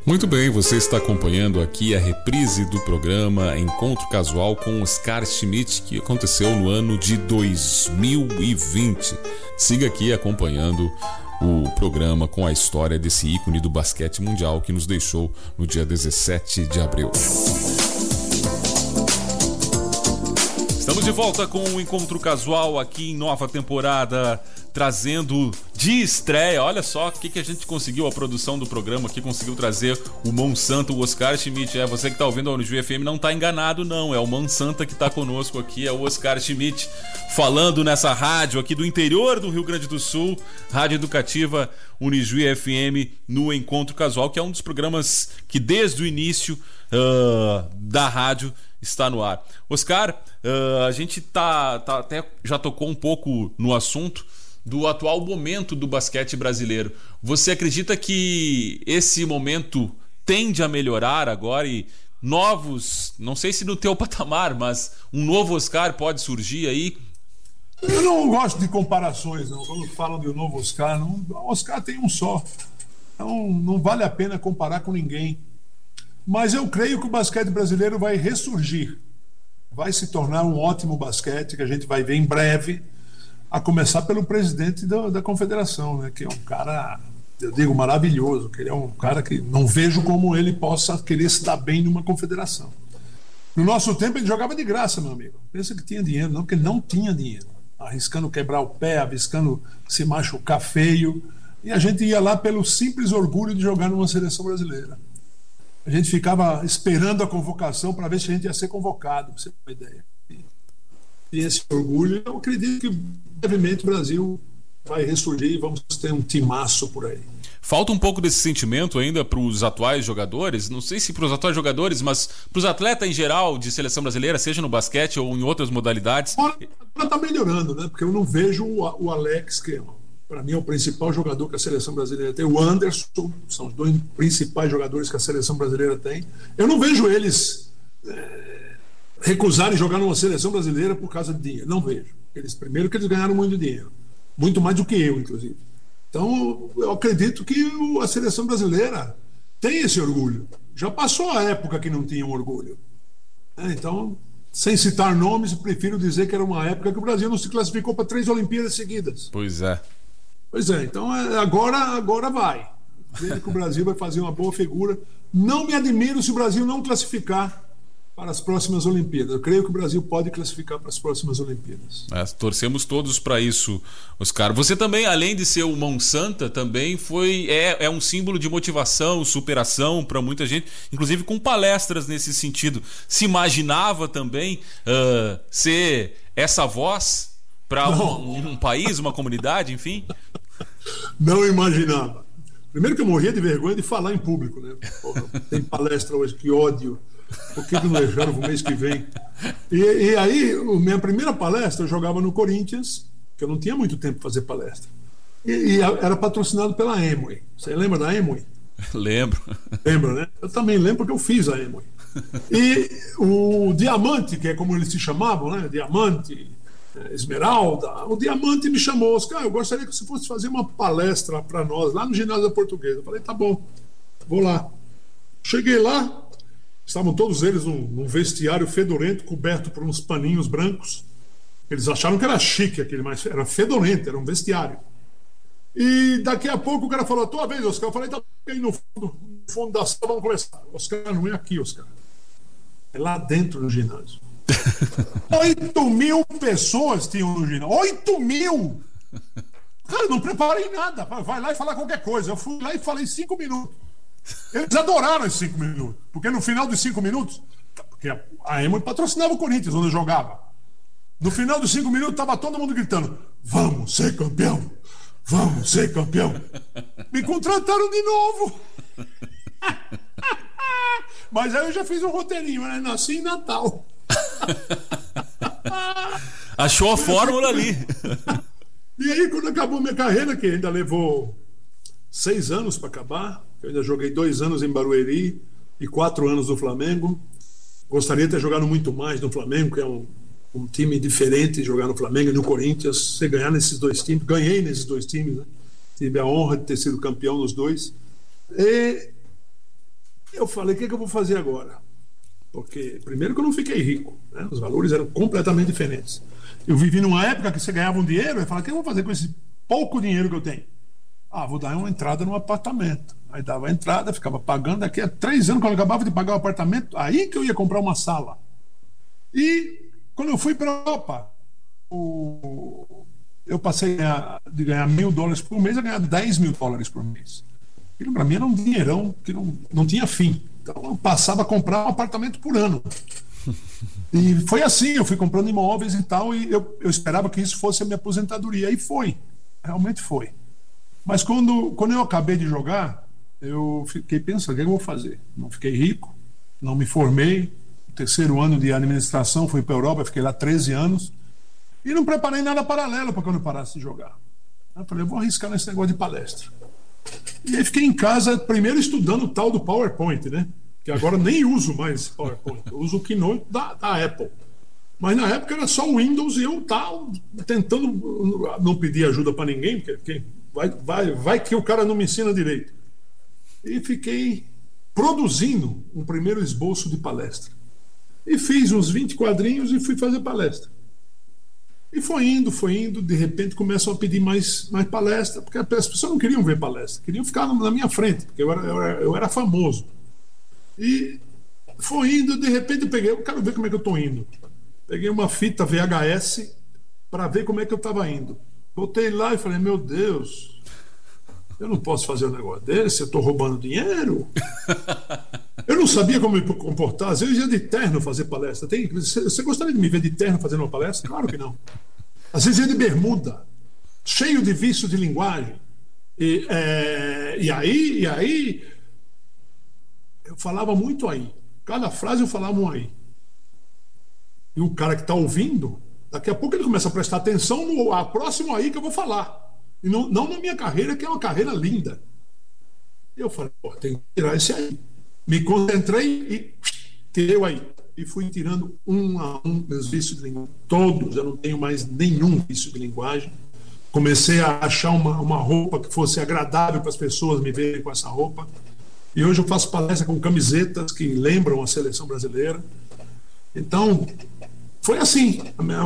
Muito bem, você está acompanhando aqui a reprise do programa Encontro Casual com Oscar Schmidt, que aconteceu no ano de 2020. Siga aqui acompanhando o programa com a história desse ícone do basquete mundial que nos deixou no dia 17 de abril. Estamos de volta com o Encontro Casual aqui em nova temporada, trazendo de estreia, olha só o que a gente conseguiu, a produção do programa aqui conseguiu trazer o Monsanto, o Oscar Schmidt. Você que está ouvindo a Unijuí FM não está enganado não, é o Monsanto que está conosco aqui, é o Oscar Schmidt, falando nessa rádio aqui do interior do Rio Grande do Sul, Rádio Educativa Unijuí FM, no Encontro Casual, que é um dos programas que desde o início da rádio está no ar. Oscar, a gente até já tocou um pouco no assunto do atual momento do basquete brasileiro. Você acredita que esse momento tende a melhorar agora e novos, não sei se no teu patamar, mas um novo Oscar pode surgir aí? Eu não gosto de comparações, não. Quando falam de um novo Oscar, não, o Oscar tem um só. Então não vale a pena comparar com ninguém. Mas eu creio que o basquete brasileiro vai ressurgir. Vai se tornar um ótimo basquete que a gente vai ver em breve, a começar pelo presidente da confederação, né, que é um cara, eu digo, maravilhoso, que ele é um cara que não vejo como ele possa querer se dar bem numa confederação. No nosso tempo ele jogava de graça, meu amigo. Pensa que tinha dinheiro, não, porque não tinha dinheiro. Arriscando quebrar o pé, arriscando se machucar feio. E a gente ia lá pelo simples orgulho de jogar numa seleção brasileira. A gente ficava esperando a convocação para ver se a gente ia ser convocado, para você ter uma ideia. E esse orgulho, eu acredito que brevemente o Brasil vai ressurgir e vamos ter um timaço por aí. Falta um pouco desse sentimento ainda para os atuais jogadores, não sei se para os atuais jogadores, mas para os atletas em geral de seleção brasileira, seja no basquete ou em outras modalidades. Agora está melhorando, né? Porque eu não vejo o Alex, que para mim é o principal jogador que a seleção brasileira tem, o Anderson, são os dois principais jogadores que a seleção brasileira tem. Eu não vejo eles recusarem jogar numa seleção brasileira por causa de dinheiro, não vejo. Primeiro que eles ganharam muito dinheiro, muito mais do que eu, inclusive. Então eu acredito que a seleção brasileira tem esse orgulho. Já passou a época que não tinha um orgulho. Então, sem citar nomes, prefiro dizer que era uma época que o Brasil não se classificou para 3 Olimpíadas seguidas. Pois é. Pois é, então agora vai. Vejo que o Brasil vai fazer uma boa figura. Não me admiro se o Brasil não classificar para as próximas Olimpíadas. Eu creio que o Brasil pode classificar para as próximas Olimpíadas. Torcemos todos para isso, Oscar. Você também, além de ser o Monsanto, também é um símbolo de motivação, superação para muita gente, inclusive com palestras nesse sentido. Se imaginava também ser essa voz para um país, uma comunidade, enfim? Não imaginava. Primeiro que eu morria de vergonha de falar em público, né? Porra, tem palestra hoje, que ódio. Por que não levaram o mês que vem? E aí, minha primeira palestra, eu jogava no Corinthians, que eu não tinha muito tempo para fazer palestra. E era patrocinado pela Amway. Você lembra da Amway? Lembro. Lembra, né? Eu também lembro porque eu fiz a Amway. E o Diamante, que é como eles se chamavam, né? Diamante, Esmeralda. O Diamante me chamou, Oscar, eu gostaria que você fosse fazer uma palestra para nós lá no ginásio da Portuguesa. Eu falei, tá bom, vou lá. Cheguei lá, estavam todos eles num vestiário fedorento, coberto por uns paninhos brancos. Eles acharam que era chique aquele, mas era fedorento, era um vestiário. E daqui a pouco o cara falou, tua vez, Oscar. Eu falei, tá aí no fundo da sala, vamos começar. Oscar, não é aqui, Oscar. É lá dentro do ginásio. 8.000 pessoas tinham no ginásio. 8.000! Cara, não preparei nada. Vai lá e fala qualquer coisa. Eu fui lá e falei 5 minutos. Eles adoraram esses 5 minutos. Porque no final dos 5 minutos, porque a Amway patrocinava o Corinthians, onde eu jogava. No final dos 5 minutos, estava todo mundo gritando: vamos ser campeão! Vamos ser campeão! Me contrataram de novo! Mas aí eu já fiz um roteirinho, né? Nasci em Natal. Achou a fórmula ali. E aí, quando acabou minha carreira, que ainda levou 6 anos para acabar, eu ainda joguei 2 anos em Barueri e 4 anos no Flamengo. Gostaria de ter jogado muito mais no Flamengo, que é um time diferente, jogar no Flamengo e no Corinthians. Você ganhar nesses 2 times, ganhei nesses 2 times, né? Tive a honra de ter sido campeão nos 2. E Eu falei, o que eu vou fazer agora? Porque, primeiro que eu não fiquei rico, né? Os valores eram completamente diferentes. Eu vivi numa época que você ganhava um dinheiro, eu falava, o que eu vou fazer com esse pouco dinheiro que eu tenho? Vou dar uma entrada num apartamento. Aí dava a entrada, ficava pagando. Daqui a 3 anos, quando eu acabava de pagar o apartamento, aí que eu ia comprar uma sala. E quando eu fui para a Europa, eu passei de ganhar $1.000 por mês a ganhar $10.000 por mês. Aquilo para mim era um dinheirão que não tinha fim. Então eu passava a comprar um apartamento por ano. E foi assim, eu fui comprando imóveis e tal, e eu esperava que isso fosse a minha aposentadoria. E foi, realmente foi. Mas quando eu acabei de jogar, eu fiquei pensando, o que eu vou fazer? Não fiquei rico, não me formei. O 3º ano de administração fui para a Europa, fiquei lá 13 anos. E não preparei nada paralelo para quando eu parasse de jogar. Eu falei, eu vou arriscar nesse negócio de palestra. E aí fiquei em casa, primeiro estudando o tal do PowerPoint, né? Que agora nem uso mais PowerPoint. Eu uso o Keynote da Apple. Mas na época era só o Windows e eu estava tentando não pedir ajuda para ninguém, porque vai que o cara não me ensina direito. E fiquei produzindo um primeiro esboço de palestra. E fiz uns 20 quadrinhos e fui fazer palestra. E foi indo, de repente começam a pedir mais palestra, porque as pessoas não queriam ver palestra, queriam ficar na minha frente, porque eu era famoso. E foi indo, de repente eu quero ver como é que eu estou indo. Peguei uma fita VHS para ver como é que eu estava indo. Botei lá e falei, meu Deus, eu não posso fazer um negócio desse, eu estou roubando dinheiro. Eu não sabia como me comportar. Às vezes eu ia de terno fazer palestra. Você gostaria de me ver de terno fazendo uma palestra? Claro que não. Às vezes ia de bermuda, cheio de vício de linguagem. E aí eu falava muito aí. Cada frase eu falava um aí. E o cara que está ouvindo, daqui a pouco ele começa a prestar atenção no próximo aí que eu vou falar. E não na minha carreira, que é uma carreira linda. E eu falei, tem que tirar esse aí. Me concentrei e tirei o aí. E fui tirando um a um meus vícios de linguagem. Todos, eu não tenho mais nenhum vício de linguagem. Comecei a achar uma roupa que fosse agradável para as pessoas me verem com essa roupa. E hoje eu faço palestra com camisetas que lembram a seleção brasileira. Então, foi assim.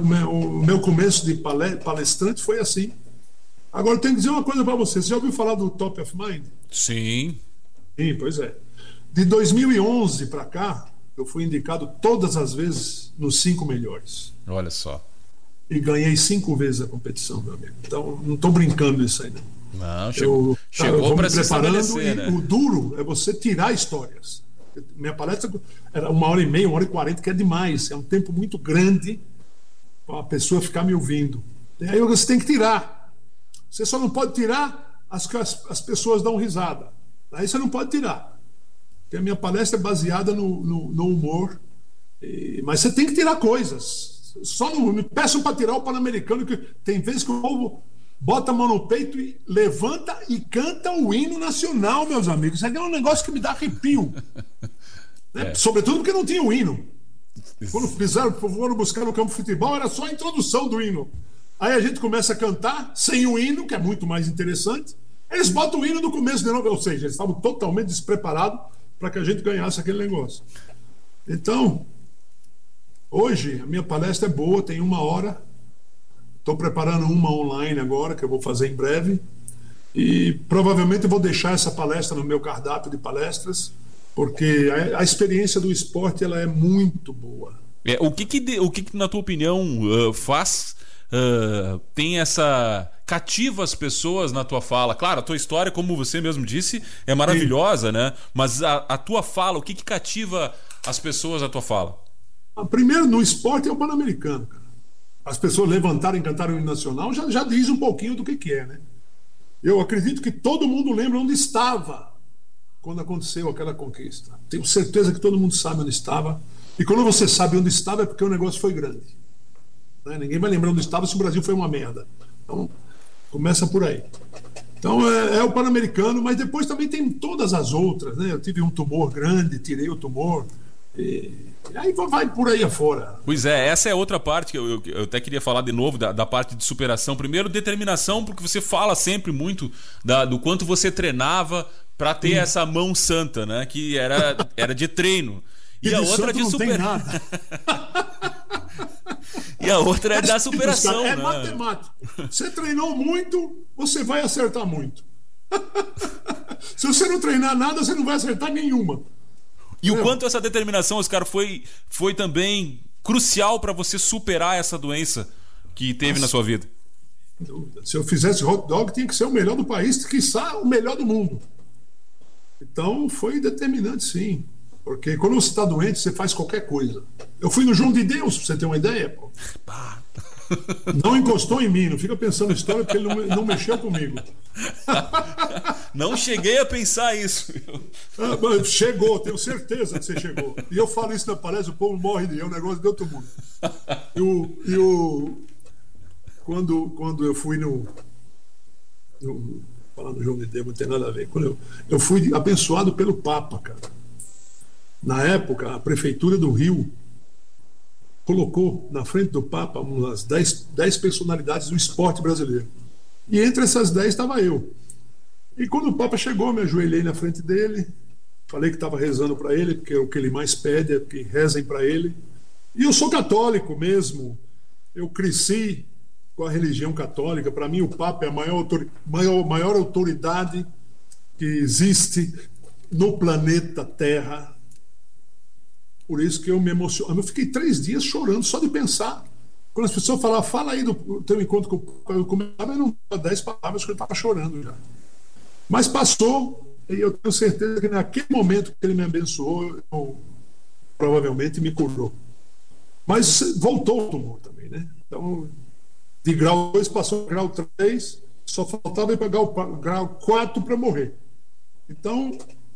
O meu começo de palestrante foi assim. Agora, eu tenho que dizer uma coisa para você. Você já ouviu falar do Top of Mind? Sim. Sim, pois é. De 2011 para cá, eu fui indicado todas as vezes nos 5 melhores. Olha só. E ganhei 5 vezes a competição, meu amigo. Então, não estou brincando isso aí, não. Não, chegou para se estabelecer, né? O duro é você tirar histórias. Minha palestra era 1h30, 1h40, que é demais. É um tempo muito grande para a pessoa ficar me ouvindo. E aí você tem que tirar. Você só não pode tirar as pessoas dão risada. Aí você não pode tirar. Porque a minha palestra é baseada no humor. Mas você tem que tirar coisas. Só não me peçam para tirar o Pan-Americano, que tem vezes que o povo bota a mão no peito e levanta e canta o hino nacional, meus amigos. Isso aqui é um negócio que me dá arrepio. Né? Sobretudo porque não tinha o hino. Quando foram buscar no campo de futebol, era só a introdução do hino. Aí a gente começa a cantar sem o hino, que é muito mais interessante. Eles botam o hino no começo de novo, ou seja, eles estavam totalmente despreparados para que a gente ganhasse aquele negócio. Então, hoje a minha palestra é boa, tem 1 hora. Estou preparando uma online agora, que eu vou fazer em breve. E provavelmente eu vou deixar essa palestra no meu cardápio de palestras, porque a experiência do esporte ela é muito boa. O que na tua opinião tem essa cativa as pessoas na tua fala? Claro, a tua história, como você mesmo disse, é maravilhosa, né? Mas a tua fala, o que cativa as pessoas na tua fala? Primeiro, no esporte é o Pan-Americano, cara. As pessoas levantarem e cantarem o hino nacional já diz um pouquinho do que é, né? Eu acredito que todo mundo lembra onde estava quando aconteceu aquela conquista. Tenho certeza que todo mundo sabe onde estava. E quando você sabe onde estava é porque o negócio foi grande. Né? Ninguém vai lembrar onde estava se o Brasil foi uma merda. Então, começa por aí. Então, é o Pan-Americano, mas depois também tem todas as outras, né? Eu tive um tumor grande, tirei o tumor. E aí vai por aí afora. Pois é, essa é outra parte que eu até queria falar de novo, da parte de superação. Primeiro, determinação, porque você fala sempre muito do quanto você treinava para ter essa mão santa, né? Que era de treino. E a outra de superação. E a outra é da superação, é né? matemático. Você treinou muito, você vai acertar muito. Se você não treinar nada, você não vai acertar nenhuma. E o quanto essa determinação, Oscar, foi também crucial para você superar essa doença que teve na sua vida? Se eu fizesse hot dog, tinha que ser o melhor do país, quiçá o melhor do mundo. Então foi determinante, sim. Porque quando você está doente, você faz qualquer coisa. Eu fui no João de Deus, pra você ter uma ideia, pô. Não encostou em mim, não fica pensando história, porque ele não mexeu comigo. Não cheguei a pensar isso. Chegou, tenho certeza que você chegou. E eu falo isso na palestra, o povo morre de um negócio de outro mundo. Quando eu fui falar no João de Deus, não tem nada a ver. Quando eu fui abençoado pelo Papa, cara. Na época, a Prefeitura do Rio colocou na frente do Papa umas 10 personalidades do esporte brasileiro. E entre essas 10 estava eu. E quando o Papa chegou, me ajoelhei na frente dele, falei que estava rezando para ele, porque o que ele mais pede é que rezem para ele. E eu sou católico mesmo. Eu cresci com a religião católica. Para mim, o Papa é a maior autoridade que existe no planeta Terra. Por isso que eu me emociono. Eu fiquei 3 dias chorando só de pensar. Quando as pessoas falavam, fala aí do teu encontro com o Papa, eu começava e não 10 palavras que eu estava chorando já. Mas passou, e eu tenho certeza que naquele momento que ele me abençoou, provavelmente me curou. Mas voltou o tumor também, né? Então, de grau 2 passou para grau 3, só faltava ir para grau 4 para morrer. Então,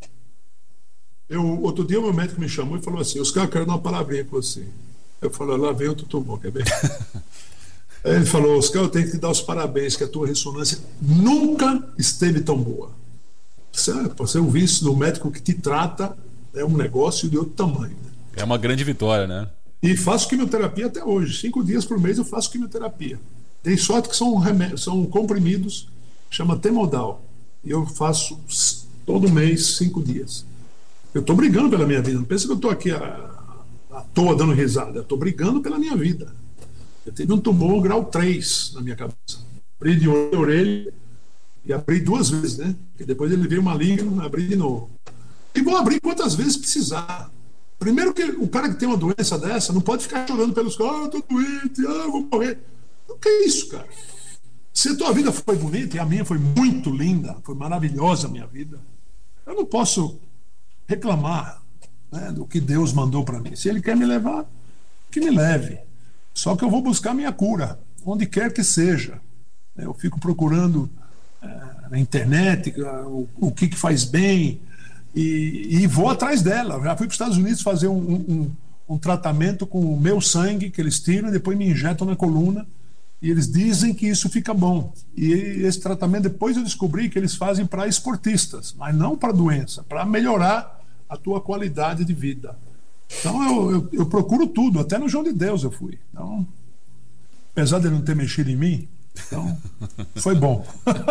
outro dia o meu médico me chamou e falou assim: Oscar, eu quero dar uma palavrinha com você. Eu falei: lá vem outro tumor, quer ver? Aí ele falou: Oscar, eu tenho que te dar os parabéns, que a tua ressonância nunca esteve tão boa. Você ouvir isso do médico que te trata é um negócio de outro tamanho, né? É uma grande vitória, né? E faço quimioterapia até hoje. 5 dias por mês eu faço quimioterapia. Dei sorte que são comprimidos, chama Temodal. E eu faço todo mês 5 dias. Eu estou brigando pela minha vida. Não pensa que eu estou aqui à toa dando risada. Eu estou brigando pela minha vida. Eu tive um tumor grau 3 na minha cabeça. Abri de orelha e abri 2 vezes, né? Porque depois ele veio maligno, abri de novo. E vou abrir quantas vezes precisar. Primeiro que o cara que tem uma doença dessa não pode ficar chorando pelos caras: eu estou doente, eu vou morrer. O que é isso, cara? Se a tua vida foi bonita, e a minha foi muito linda, foi maravilhosa a minha vida, eu não posso reclamar, né, do que Deus mandou para mim. Se Ele quer me levar, que me leve. Só que eu vou buscar minha cura, onde quer que seja. Eu fico procurando na internet o que faz bem e vou atrás dela. Já fui para os Estados Unidos fazer um tratamento com o meu sangue, que eles tiram e depois me injetam na coluna, e eles dizem que isso fica bom. E esse tratamento, depois eu descobri que eles fazem para esportistas, mas não para doença, para melhorar a tua qualidade de vida. Então eu procuro tudo, até no João de Deus eu fui. Então, apesar de ele não ter mexido em mim, então foi bom.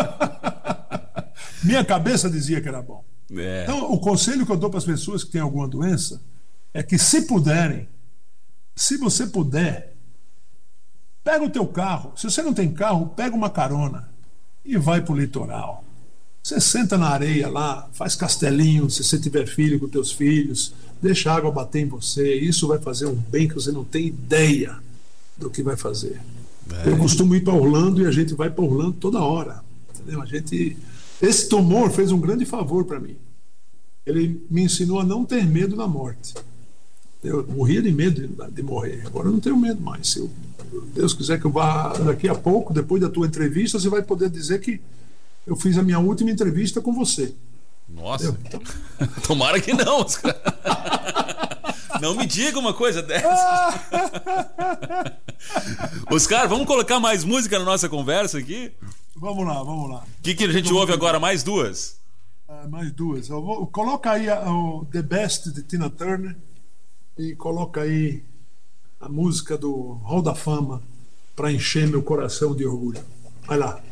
Minha cabeça dizia que era bom. Então, o conselho que eu dou para as pessoas que têm alguma doença é que, se puderem, se você puder, pega o teu carro. Se você não tem carro, pega uma carona e vai para o litoral. Você senta na areia lá, faz castelinho, se você tiver filho com teus filhos, deixa a água bater em você. Isso vai fazer um bem que você não tem ideia do que vai fazer. Eu costumo ir para Orlando e a gente vai para Orlando toda hora. Entendeu? Esse tumor fez um grande favor para mim. Ele me ensinou a não ter medo da morte. Eu morria de medo de morrer. Agora eu não tenho medo mais. Se Deus quiser que eu vá daqui a pouco, depois da tua entrevista, você vai poder dizer que eu fiz a minha última entrevista com você. Nossa, então... Tomara que não, Oscar. Não me diga uma coisa dessa. Oscar, vamos colocar mais música na nossa conversa aqui? Vamos lá. O que a gente ouve agora? Mais duas? Mais duas. Coloca aí o The Best de Tina Turner e coloca aí a música do Hall da Fama para encher meu coração de orgulho. Vai lá.